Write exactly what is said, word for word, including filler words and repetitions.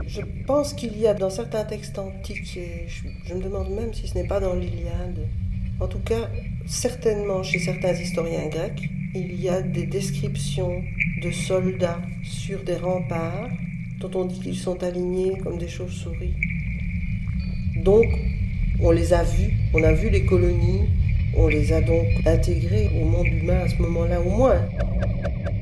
Je pense qu'il y a dans certains textes antiques, et je, je me demande même si ce n'est pas dans l'Iliade, en tout cas certainement chez certains historiens grecs, il y a des descriptions de soldats sur des remparts dont on dit qu'ils sont alignés comme des chauves-souris. Donc on les a vus, on a vu les colonies, on les a donc intégrés au monde humain à ce moment-là au moins.